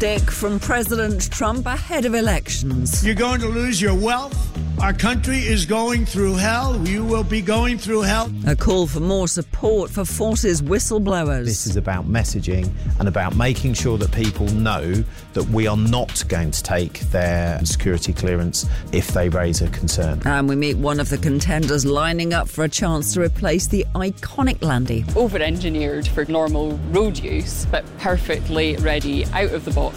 stick from President Trump ahead of elections. You're going to lose your wealth. Our country is going through hell. You will be going through hell. A call for more support for Force's whistleblowers. This is about messaging and about making sure that people know that we are not going to take their security clearance if they raise a concern. And we meet one of the contenders lining up for a chance to replace the iconic Landy. Over-engineered for normal road use, but perfectly ready out of the box